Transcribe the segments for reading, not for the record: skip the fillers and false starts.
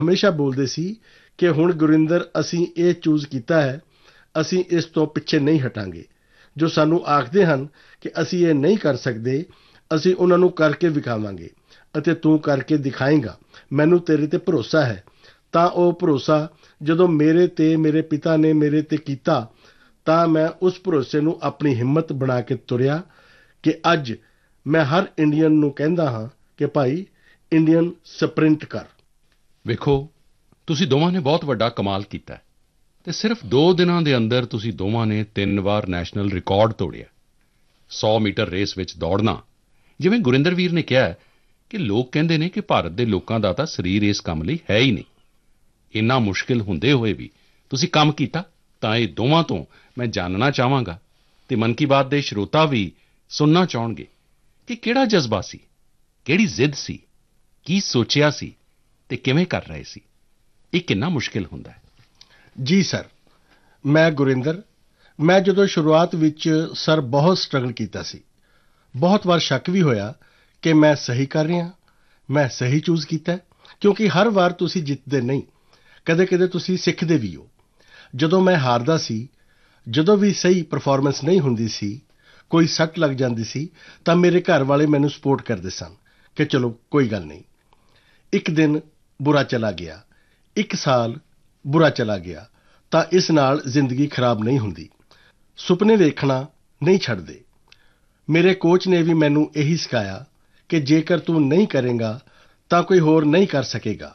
ਹਮੇਸ਼ਾ ਬੋਲਦੇ ਸੀ ਕਿ ਹੁਣ ਗੁਰਿੰਦਰ ਅਸੀਂ ਇਹ ਚੂਜ਼ ਕੀਤਾ ਹੈ, ਅਸੀਂ ਇਸ ਤੋਂ ਪਿੱਛੇ ਨਹੀਂ ਹਟਾਂਗੇ। ਜੋ ਸਾਨੂੰ ਆਖਦੇ ਹਨ ਕਿ ਅਸੀਂ ਇਹ ਨਹੀਂ ਕਰ ਸਕਦੇ, ਅਸੀਂ ਉਨ੍ਹਾਂ ਨੂੰ ਕਰਕੇ ਵਿਖਾਵਾਂਗੇ ਅਤੇ ਤੂੰ ਕਰਕੇ ਦਿਖਾਏਂਗਾ, ਮੈਨੂੰ ਤੇਰੇ ਤੇ ਭਰੋਸਾ ਹੈ। ਤਾਂ ਉਹ ਭਰੋਸਾ ਜਦੋਂ ਮੇਰੇ ਤੇ ਮੇਰੇ ਪਿਤਾ ਨੇ ਮੇਰੇ ਤੇ ਕੀਤਾ, ਤਾਂ ਮੈਂ ਉਸ ਭਰੋਸੇ ਨੂੰ ਆਪਣੀ ਹਿੰਮਤ ਬਣਾ ਕੇ ਤੁਰਿਆ ਕਿ ਅੱਜ ਮੈਂ ਹਰ ਇੰਡੀਅਨ ਨੂੰ ਕਹਿੰਦਾ ਹਾਂ ਕਿ ਭਾਈ ਇੰਡੀਅਨ ਸਪ੍ਰਿੰਟ ਕਰ। ਵੇਖੋ, ਤੁਸੀਂ ਦੋਵਾਂ ਨੇ ਬਹੁਤ ਵੱਡਾ ਕਮਾਲ ਕੀਤਾ ਹੈ ਅਤੇ ਸਿਰਫ 2 ਦਿਨਾਂ ਦੇ ਅੰਦਰ ਤੁਸੀਂ ਦੋਵਾਂ ਨੇ 3 ਵਾਰ ਨੈਸ਼ਨਲ ਰਿਕਾਰਡ ਤੋੜਿਆ। 100 ਮੀਟਰ ਰੇਸ ਵਿੱਚ ਦੌੜਨਾ, ਜਿਵੇਂ ਗੁਰਿੰਦਰ ਵੀਰ ਨੇ ਕਿਹਾ ਹੈ ਕਿ ਲੋਕ ਕਹਿੰਦੇ ਨੇ ਕਿ ਭਾਰਤ ਦੇ ਲੋਕਾਂ ਦਾ ਤਾਂ ਸਰੀਰ ਇਸ ਕੰਮ ਲਈ ਹੈ ਹੀ ਨਹੀਂ। ਇੰਨਾ ਮੁਸ਼ਕਿਲ ਹੁੰਦੇ ਹੋਏ ਵੀ ਤੁਸੀਂ ਕੰਮ ਕੀਤਾ, ਤਾਂ ਇਹ ਦੋਵਾਂ ਤੋਂ ਮੈਂ ਜਾਨਣਾ ਚਾਹਾਂਗਾ ਅਤੇ ਮਨ ਕੀ ਬਾਤ ਦੇ ਸਰੋਤਾ ਵੀ ਸੁਣਨਾ ਚਾਹੁਣਗੇ ਕਿ ਕਿਹੜਾ ਜਜ਼ਬਾ ਸੀ, ਕਿਹੜੀ ਜ਼ਿੱਦ ਸੀ, ਕੀ ਸੋਚਿਆ ਸੀ ਅਤੇ ਕਿਵੇਂ ਕਰ ਰਹੇ ਸੀ। ਇਹ ਕਿੰਨਾ ਮੁਸ਼ਕਿਲ ਹੁੰਦਾ ਹੈ। ਜੀ ਸਰ, ਮੈਂ ਜਦੋਂ ਸ਼ੁਰੂਆਤ ਵਿੱਚ ਸਰ ਬਹੁਤ ਸਟਰਗਲ ਕੀਤਾ ਸੀ। ਬਹੁਤ ਵਾਰ ਸ਼ੱਕ ਵੀ ਹੋਇਆ ਕਿ ਮੈਂ ਸਹੀ ਕਰ ਰਿਹਾ, ਮੈਂ ਸਹੀ ਚੂਜ਼ ਕੀਤਾ ਹੈ, ਕਿਉਂਕਿ ਹਰ ਵਾਰ ਤੁਸੀਂ ਜਿੱਤਦੇ ਨਹੀਂ, ਕਦੇ-ਕਦੇ ਤੁਸੀਂ ਸਿੱਖਦੇ ਵੀ ਹੋ। ਜਦੋਂ ਮੈਂ ਹਾਰਦਾ ਸੀ, ਜਦੋਂ ਵੀ ਸਹੀ ਪਰਫਾਰਮੈਂਸ ਨਹੀਂ ਹੁੰਦੀ ਸੀ, ਕੋਈ ਸੱਟ ਲੱਗ ਜਾਂਦੀ ਸੀ, ਤਾਂ ਮੇਰੇ ਘਰ ਵਾਲੇ ਮੈਨੂੰ ਸਪੋਰਟ ਕਰਦੇ ਸਨ ਕਿ ਚਲੋ ਕੋਈ ਗੱਲ ਨਹੀਂ। ਇੱਕ ਦਿਨ ਬੁਰਾ ਚਲਾ ਗਿਆ, 1 ਸਾਲ ਬੁਰਾ ਚਲਾ ਗਿਆ, ਤਾਂ ਇਸ ਨਾਲ ਜ਼ਿੰਦਗੀ ਖਰਾਬ ਨਹੀਂ ਹੁੰਦੀ। ਸੁਪਨੇ ਵੇਖਣਾ ਨਹੀਂ ਛੱਡਦੇ। ਮੇਰੇ ਕੋਚ ਨੇ ਵੀ ਮੈਨੂੰ ਇਹੀ ਸਿਖਾਇਆ ਕਿ ਜੇਕਰ ਤੂੰ ਨਹੀਂ ਕਰੇਂਗਾ ਤਾਂ ਕੋਈ ਹੋਰ ਨਹੀਂ ਕਰ ਸਕੇਗਾ।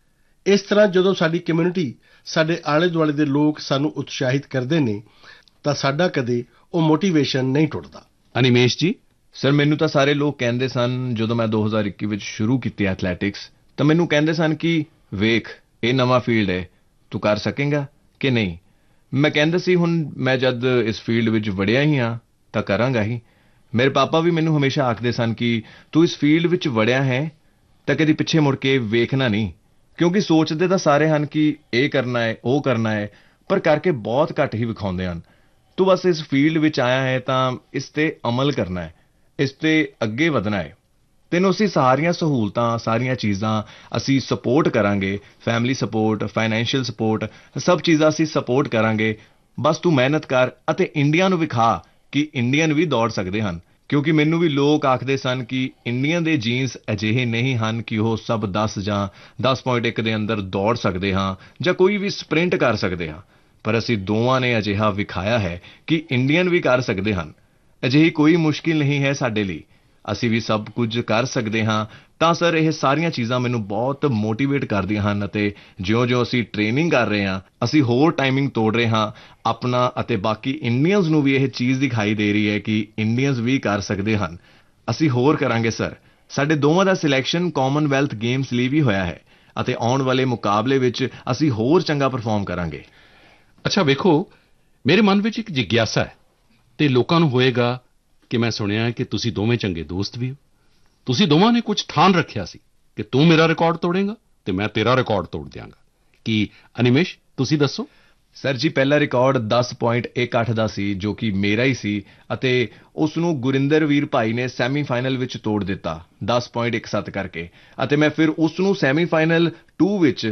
ਇਸ ਤਰ੍ਹਾਂ ਜਦੋਂ ਸਾਡੀ ਕਮਿਊਨਿਟੀ, ਸਾਡੇ ਆਲੇ-ਦੁਆਲੇ ਦੇ ਲੋਕ ਸਾਨੂੰ ਉਤਸ਼ਾਹਿਤ ਕਰਦੇ ਨੇ, ਤਾਂ ਸਾਡਾ ਕਦੇ ਉਹ ਮੋਟੀਵੇਸ਼ਨ ਨਹੀਂ ਟੁੱਟਦਾ। ਅਨਿਮੇਸ਼ ਜੀ। ਸਰ, ਮੈਨੂੰ ਤਾਂ ਸਾਰੇ ਲੋਕ ਕਹਿੰਦੇ ਸਨ, ਜਦੋਂ ਮੈਂ 2021 ਵਿੱਚ ਸ਼ੁਰੂ ਕੀਤੀ ਐਥਲੈਟਿਕਸ, ਤਾਂ ਮੈਨੂੰ ਕਹਿੰਦੇ ਸਨ ਕਿ ਵੇਖ, ਇਹ ਨਵਾਂ ਫੀਲਡ ਹੈ, ਤੂੰ ਕਰ ਸਕੇਂਗਾ ਕਿ ਨਹੀਂ। ਮੈਂ ਕਹਿੰਦਾ ਸੀ ਹੁਣ ਮੈਂ ਜਦ ਇਸ ਫੀਲਡ ਵਿੱਚ ਵੜਿਆ ਹੀ ਹਾਂ ਤਾਂ ਕਰਾਂਗਾ ਹੀ। ਮੇਰੇ ਪਾਪਾ ਵੀ ਮੈਨੂੰ ਹਮੇਸ਼ਾ ਆਖਦੇ ਸਨ ਕਿ ਤੂੰ ਇਸ ਫੀਲਡ ਵਿੱਚ ਵੜਿਆ ਹੈ ਤਾਂ ਕਦੀ ਪਿੱਛੇ ਮੁੜ ਕੇ ਵੇਖਣਾ ਨਹੀਂ, ਕਿਉਂਕਿ ਸੋਚਦੇ ਤਾਂ ਸਾਰੇ ਹਨ ਕਿ ਇਹ ਕਰਨਾ ਹੈ, ਉਹ ਕਰਨਾ ਹੈ, ਪਰ ਕਰਕੇ ਬਹੁਤ ਘੱਟ ਹੀ ਵਿਖਾਉਂਦੇ ਹਨ। ਤੂੰ ਬਸ ਇਸ ਫੀਲਡ ਵਿੱਚ ਆਇਆ ਹੈ ਤਾਂ ਇਸ 'ਤੇ ਅਮਲ ਕਰਨਾ ਹੈ, ਇਸ 'ਤੇ ਅੱਗੇ ਵਧਣਾ ਹੈ। ਤੈਨੂੰ ਅਸੀਂ ਸਾਰੀਆਂ ਸਹੂਲਤਾਂ, ਸਾਰੀਆਂ ਚੀਜ਼ਾਂ ਅਸੀਂ ਸਪੋਰਟ ਕਰਾਂਗੇ, ਫੈਮਿਲੀ ਸਪੋਰਟ, ਫਾਈਨੈਂਸ਼ੀਅਲ ਸਪੋਰਟ, ਸਭ ਚੀਜ਼ਾਂ ਅਸੀਂ ਸਪੋਰਟ ਕਰਾਂਗੇ। ਬਸ ਤੂੰ ਮਿਹਨਤ ਕਰ ਅਤੇ ਇੰਡੀਆ ਨੂੰ ਵਿਖਾ ਕਿ ਇੰਡੀਅਨ ਵੀ ਦੌੜ ਸਕਦੇ ਹਨ, ਕਿਉਂਕਿ ਮੈਨੂੰ ਵੀ ਲੋਕ ਆਖਦੇ ਸਨ ਕਿ ਇੰਡੀਅਨ ਦੇ ਜੀਨਸ ਅਜਿਹੇ ਨਹੀਂ ਹਨ ਕਿ ਉਹ ਸਭ 10 ਜਾਂ 10.1 ਦੇ ਅੰਦਰ ਦੌੜ ਸਕਦੇ ਹਾਂ ਜਾਂ ਕੋਈ ਵੀ ਸਪ੍ਰਿੰਟ ਕਰ ਸਕਦੇ ਹਾਂ, ਪਰ ਅਸੀਂ ਦੋਵਾਂ ਨੇ ਅਜਿਹਾ ਵਿਖਾਇਆ ਹੈ ਕਿ ਇੰਡੀਅਨ ਵੀ ਕਰ ਸਕਦੇ ਹਨ। ਅਜਿਹੀ ਕੋਈ ਮੁਸ਼ਕਿਲ ਨਹੀਂ ਹੈ ਸਾਡੇ ਲਈ, ਅਸੀਂ ਵੀ ਸਭ ਕੁਝ ਕਰ ਸਕਦੇ ਹਾਂ। ਤਾਂ ਸਰ, ਇਹ ਸਾਰੀਆਂ ਚੀਜ਼ਾਂ ਮੈਨੂੰ ਬਹੁਤ ਮੋਟੀਵੇਟ ਕਰਦੀਆਂ ਹਨ ਅਤੇ ਜਿਉਂ-ਜਿਉਂ ਅਸੀਂ ਟ੍ਰੇਨਿੰਗ ਕਰ ਰਹੇ ਹਾਂ, ਅਸੀਂ ਹੋਰ ਟਾਈਮਿੰਗ ਤੋੜ ਰਹੇ ਹਾਂ ਆਪਣਾ, ਅਤੇ ਬਾਕੀ ਇੰਡੀਅਨਸ ਨੂੰ ਵੀ ਇਹ ਚੀਜ਼ ਦਿਖਾਈ ਦੇ ਰਹੀ ਹੈ ਕਿ ਇੰਡੀਅਨਸ ਵੀ ਕਰ ਸਕਦੇ ਹਨ। ਅਸੀਂ ਹੋਰ ਕਰਾਂਗੇ ਸਰ। ਸਾਡੇ ਦੋਵਾਂ ਦਾ ਸਿਲੈਕਸ਼ਨ ਕਾਮਨਵੈਲਥ ਗੇਮਸ ਲਈ ਵੀ ਹੋਇਆ ਹੈ ਅਤੇ ਆਉਣ ਵਾਲੇ ਮੁਕਾਬਲੇ ਵਿੱਚ ਅਸੀਂ ਹੋਰ ਚੰਗਾ ਪਰਫਾਰਮ ਕਰਾਂਗੇ। ਅੱਛਾ ਵੇਖੋ, ਮੇਰੇ ਮਨ ਵਿੱਚ ਇੱਕ ਜਿਗਿਆਸਾ ਹੈ ਅਤੇ ਲੋਕਾਂ ਨੂੰ ਹੋਏਗਾ ਕਿ ਮੈਂ ਸੁਣਿਆ ਹੈ ਕਿ ਤੁਸੀਂ ਦੋਵੇਂ ਚੰਗੇ ਦੋਸਤ ਵੀ ਹੋ। ਤੁਸੀਂ ਦੋਵਾਂ ਨੇ ਕੁਝ ਠਾਣ ਰੱਖਿਆ ਸੀ ਕਿ ਤੂੰ ਮੇਰਾ ਰਿਕਾਰਡ ਤੋੜੇਂਗਾ ਅਤੇ ਮੈਂ ਤੇਰਾ ਰਿਕਾਰਡ ਤੋੜ ਦਿਆਂਗਾ। ਕੀ ਅਨਿਮੇਸ਼, ਤੁਸੀਂ ਦੱਸੋ। ਸਰ ਜੀ, ਪਹਿਲਾ ਰਿਕਾਰਡ 10.18 ਦਾ ਸੀ, ਜੋ ਕਿ ਮੇਰਾ ਹੀ ਸੀ, ਅਤੇ ਉਸ ਨੂੰ ਗੁਰਿੰਦਰ ਵੀਰ ਭਾਈ ਨੇ ਸੈਮੀਫਾਈਨਲ ਵਿੱਚ ਤੋੜ ਦਿੱਤਾ 10.17 ਕਰਕੇ, ਅਤੇ ਮੈਂ ਫਿਰ ਉਸ ਨੂੰ ਸੈਮੀਫਾਈਨਲ 2 ਵਿੱਚ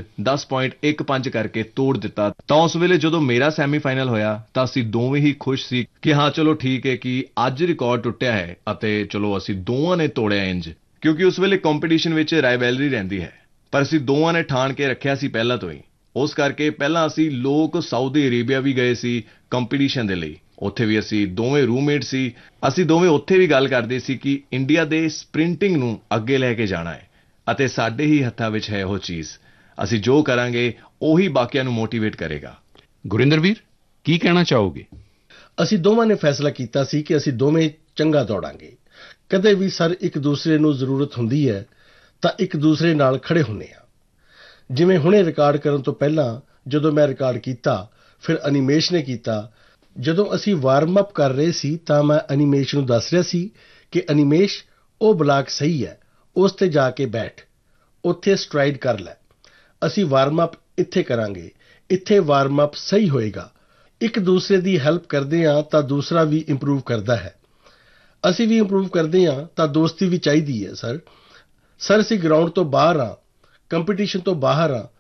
10.15 ਕਰਕੇ ਤੋੜ ਦਿੱਤਾ। ਤਾਂ ਉਸ ਵੇਲੇ ਜਦੋਂ ਮੇਰਾ ਸੈਮੀਫਾਈਨਲ ਹੋਇਆ ਤਾਂ ਅਸੀਂ ਦੋਵੇਂ ਹੀ ਖੁਸ਼ ਸੀ ਕਿ ਹਾਂ ਚਲੋ ਠੀਕ ਹੈ ਕਿ ਅੱਜ ਰਿਕਾਰਡ ਟੁੱਟਿਆ ਹੈ ਅਤੇ ਚਲੋ ਅਸੀਂ ਦੋਵਾਂ ਨੇ ਤੋੜਿਆ ਇੰਜ, ਕਿਉਂਕਿ ਉਸ ਵੇਲੇ ਕੰਪੀਟੀਸ਼ਨ ਵਿੱਚ ਰਾਈਵੈਲਰੀ ਰਹਿੰਦੀ ਹੈ, ਪਰ ਅਸੀਂ ਦੋਵਾਂ ਨੇ ਠਾਣ ਕੇ ਰੱਖਿਆ ਸੀ ਪਹਿਲਾਂ ਤੋਂ ਹੀ। ਉਸ ਕਰਕੇ ਪਹਿਲਾਂ ਅਸੀਂ ਲੋਕ ਸਾਊਦੀ ਅਰੇਬੀਆ ਵੀ ਗਏ ਸੀ ਕੰਪੀਟੀਸ਼ਨ ਦੇ ਲਈ, ਉੱਥੇ ਵੀ ਅਸੀਂ ਦੋਵੇਂ ਰੂਮਮੇਟ ਸੀ। ਅਸੀਂ ਦੋਵੇਂ ਉੱਥੇ ਵੀ ਗੱਲ ਕਰਦੇ ਸੀ ਕਿ ਇੰਡੀਆ ਦੇ ਸਪ੍ਰਿੰਟਿੰਗ ਨੂੰ ਅੱਗੇ ਲੈ ਕੇ ਜਾਣਾ ਹੈ ਅਤੇ ਸਾਡੇ ਹੀ ਹੱਥਾਂ ਵਿੱਚ ਹੈ ਉਹ ਚੀਜ਼। ਅਸੀਂ ਜੋ ਕਰਾਂਗੇ ਉਹੀ ਬਾਕੀਆਂ ਨੂੰ ਮੋਟੀਵੇਟ ਕਰੇਗਾ। ਗੁਰਿੰਦਰ ਵੀਰ, ਕੀ ਕਹਿਣਾ ਚਾਹੋਗੇ। ਅਸੀਂ ਦੋਵਾਂ ਨੇ ਫੈਸਲਾ ਕੀਤਾ ਸੀ ਕਿ ਅਸੀਂ ਦੋਵੇਂ ਚੰਗਾ ਦੌੜਾਂਗੇ। ਕਦੇ ਵੀ ਸਰ ਇੱਕ ਦੂਸਰੇ ਨੂੰ ਜ਼ਰੂਰਤ ਹੁੰਦੀ ਹੈ ਤਾਂ ਇੱਕ ਦੂਸਰੇ ਨਾਲ ਖੜ੍ਹੇ ਹੁੰਦੇ ਹਾਂ। ਜਿਵੇਂ ਹੁਣੇ ਰਿਕਾਰਡ ਕਰਨ ਤੋਂ ਪਹਿਲਾਂ ਜਦੋਂ ਮੈਂ ਰਿਕਾਰਡ ਕੀਤਾ, ਫਿਰ ਅਨਿਮੇਸ਼ ਨੇ ਕੀਤਾ। ਜਦੋਂ ਅਸੀਂ ਵਾਰਮ ਅਪ ਕਰ ਰਹੇ ਸੀ ਤਾਂ ਮੈਂ ਅਨਿਮੇਸ਼ ਨੂੰ ਦੱਸ ਰਿਹਾ ਸੀ ਕਿ ਅਨਿਮੇਸ਼, ਉਹ ਬਲਾਕ ਸਹੀ ਹੈ, ਉਸ 'ਤੇ ਜਾ ਕੇ ਬੈਠ, ਉੱਥੇ ਸਟਰਾਈਡ ਕਰ ਲੈ। ਅਸੀਂ ਵਾਰਮ ਅਪ ਇੱਥੇ ਕਰਾਂਗੇ, ਇੱਥੇ ਵਾਰਮ ਅਪ ਸਹੀ ਹੋਏਗਾ। ਇੱਕ ਦੂਸਰੇ ਦੀ ਹੈਲਪ ਕਰਦੇ ਹਾਂ ਤਾਂ ਦੂਸਰਾ ਵੀ ਇੰਪਰੂਵ ਕਰਦਾ ਹੈ, ਅਸੀਂ ਵੀ ਇੰਪਰੂਵ ਕਰਦੇ ਹਾਂ ਤਾਂ ਦੋਸਤੀ ਵੀ ਚਾਹੀਦੀ ਹੈ ਸਰ। ਅਸੀਂ ਗਰਾਊਂਡ ਤੋਂ ਬਾਹਰ ਹਾਂ, ਕੰਪੀਟੀਸ਼ਨ ਤੋਂ ਬਾਹਰ ਹਾਂ,